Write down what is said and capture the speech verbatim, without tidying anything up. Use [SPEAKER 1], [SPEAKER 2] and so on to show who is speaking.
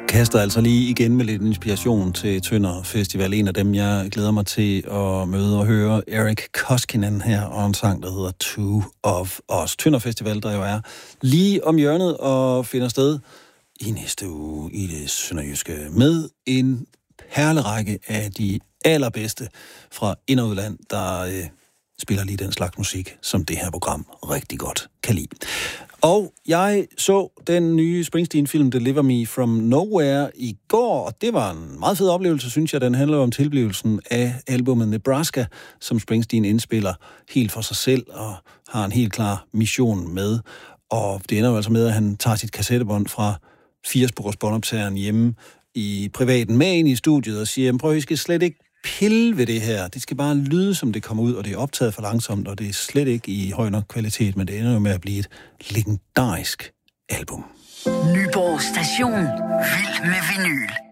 [SPEAKER 1] Kaster altså lige igen med lidt inspiration til Tønder Festival. En af dem, jeg glæder mig til at møde og høre, Erik Koskinen her, og en sang, der hedder Two of Us. Tønder Festival, der jo er lige om hjørnet og finder sted i næste uge i det sønderjyske med en perlerække af de allerbedste fra ind- og udland, der øh, spiller lige den slags musik, som det her program rigtig godt kan lide. Og jeg så den nye Springsteen-film Deliver Me From Nowhere i går, og det var en meget fed oplevelse, synes jeg. Den handler om tilblivelsen af albumet Nebraska, som Springsteen indspiller helt for sig selv og har en helt klar mission med. Og det ender jo altså med, at han tager sit kassettebånd fra firespors båndoptageren hjemme i privaten med ind i studiet og siger, prøv, I skal slet ikke pille ved det her. Det skal bare lyde, som det kommer ud, og det er optaget for langsomt, og det er slet ikke i høj nok kvalitet, men det ender jo med at blive et legendarisk album.
[SPEAKER 2] Nyborg Station. Vild med vinyl.